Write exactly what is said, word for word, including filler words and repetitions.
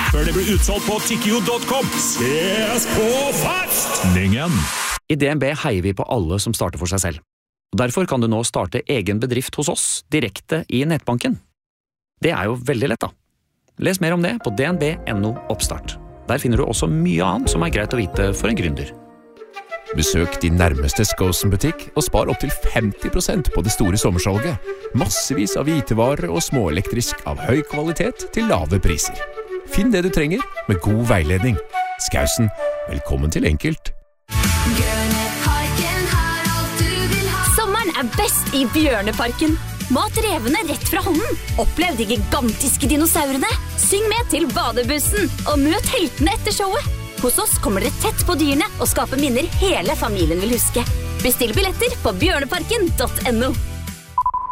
før det blir utsolgt på tikkio punktum com. Ses på fastningen! I D N B heier vi på alle som starter for seg selv. Derfor kan du nå starte egen bedrift hos oss, direkte i nettbanken. Det er jo veldig lett da. Les mer om det på d n b punktum n o oppstart. Der finner du også mye annet som er greit å vite for en gründer. Besøk din nærmeste Skosen-butikk og spar opp til femti prosent på det store sommersalget. Massevis av hvitevarer og småelektrisk av høy kvalitet til lave priser. Finn det du trenger med god veiledning. Skausen, velkommen til enkelt. Bjørneparken har alt du vil ha. Sommeren er best i Bjørneparken. Mat revene rett fra hånden. Opplev de gigantiske dinosaurene. Syng med til badebussen og møt heltene etter showet. Hos oss kommer dere tett på dyrene og skaper minner hele familien vil huske. Bestill billetter på bjørneparken punktum n o.